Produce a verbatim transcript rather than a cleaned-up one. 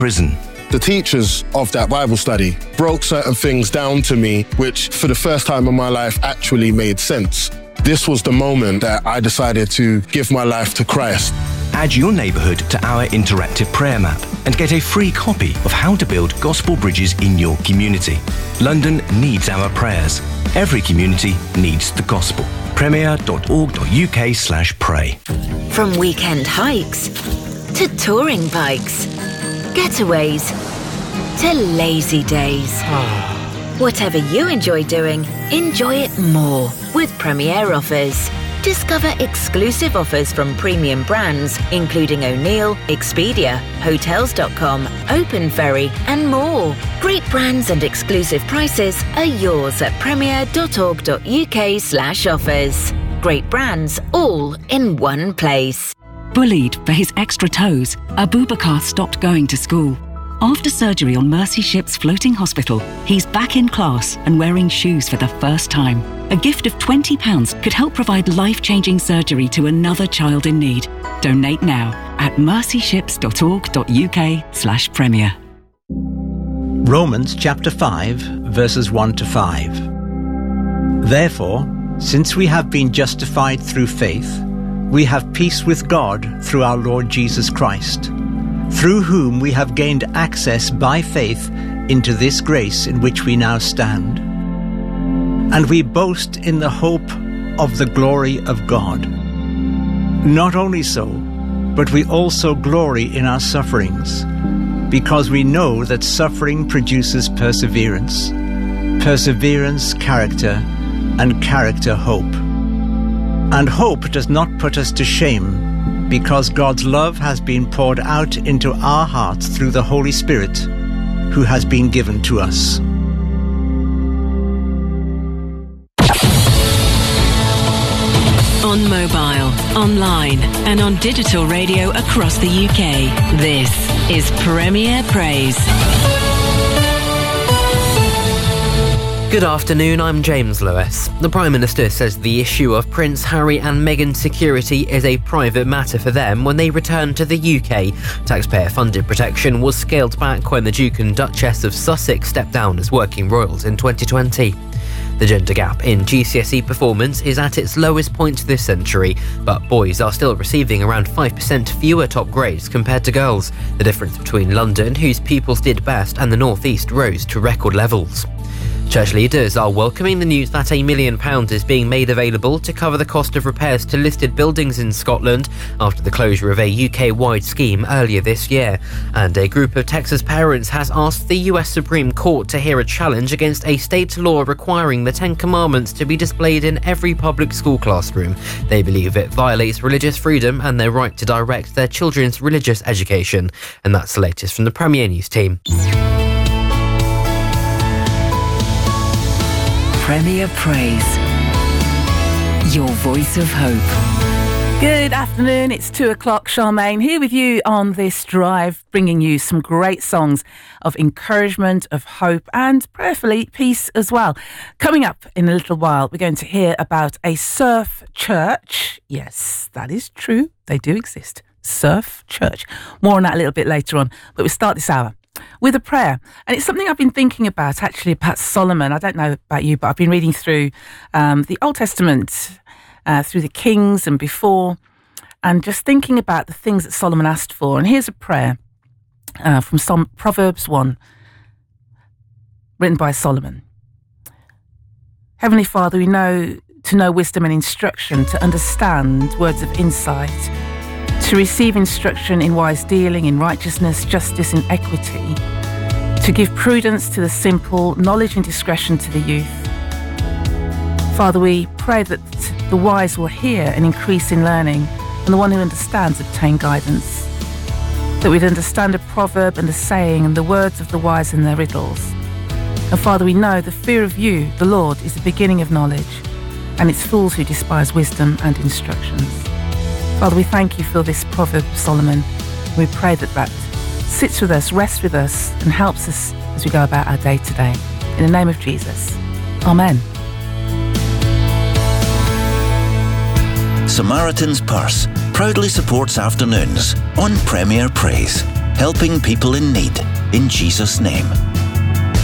prison. The teachers of that Bible study broke certain things down to me, which for the first time in my life actually made sense. This was the moment that I decided to give my life to Christ. Add your neighbourhood to our interactive prayer map and get a free copy of how to build gospel bridges in your community. London needs our prayers. Every community needs the gospel. premier.org.uk slash pray. From weekend hikes to touring bikes, getaways to lazy days. Whatever you enjoy doing, enjoy it more with Premier Offers. Discover exclusive offers from premium brands, including O'Neill, Expedia, Hotels dot com, Open Ferry, and more. Great brands and exclusive prices are yours at premier.org.uk slash offers. Great brands, all in one place. Bullied for his extra toes, Abubakar stopped going to school. After surgery on Mercy Ship's floating hospital, he's back in class and wearing shoes for the first time. A gift of twenty pounds could help provide life-changing surgery to another child in need. Donate now at mercyships.org.uk slash premier. Romans chapter five, verses one to five. Therefore, since we have been justified through faith, we have peace with God through our Lord Jesus Christ, through whom we have gained access by faith into this grace in which we now stand. And we boast in the hope of the glory of God. Not only so, but we also glory in our sufferings, because we know that suffering produces perseverance, perseverance, character, and character, hope. And hope does not put us to shame, because God's love has been poured out into our hearts through the Holy Spirit, who has been given to us. On mobile, online, and on digital radio across the U K, this is Premier Praise. Good afternoon, I'm James Lewis. The Prime Minister says the issue of Prince Harry and Meghan's security is a private matter for them when they return to the U K. Taxpayer-funded protection was scaled back when the Duke and Duchess of Sussex stepped down as working royals in twenty twenty. The gender gap in G C S E performance is at its lowest point this century, but boys are still receiving around five percent fewer top grades compared to girls. The difference between London, whose pupils did best, and the North East rose to record levels. Church leaders are welcoming the news that a million pounds is being made available to cover the cost of repairs to listed buildings in Scotland after the closure of a U K-wide scheme earlier this year. And a group of Texas parents has asked the U S Supreme Court to hear a challenge against a state law requiring the Ten Commandments to be displayed in every public school classroom. They believe it violates religious freedom and their right to direct their children's religious education. And that's the latest from the Premier News team. Premier Praise, your voice of hope. Good afternoon, it's two o'clock. Charmaine here with you on this drive, bringing you some great songs of encouragement, of hope, and prayerfully peace as well. Coming up in a little while, we're going to hear about a surf church. Yes, that is true. They do exist. Surf church. More on that a little bit later on. But we start this hour with a prayer. And it's something I've been thinking about, actually, about Solomon. I don't know about you, but I've been reading through um, the Old Testament, uh, through the Kings and before, and just thinking about the things that Solomon asked for. And here's a prayer uh, from Psalm, Proverbs one, written by Solomon. Heavenly Father, we know to know wisdom and instruction, to understand words of insight, to receive instruction in wise dealing, in righteousness, justice and equity, to give prudence to the simple, knowledge and discretion to the youth. Father, we pray that the wise will hear and increase in learning, and the one who understands obtain guidance, that we'd understand a proverb and a saying and the words of the wise and their riddles. And Father, we know the fear of you, the Lord, is the beginning of knowledge, and it's fools who despise wisdom and instructions. Father, we thank you for this proverb of Solomon. We pray that that sits with us, rests with us, and helps us as we go about our day today. In the name of Jesus. Amen. Samaritan's Purse proudly supports afternoons on Premier Praise. helping people in need. In Jesus' name.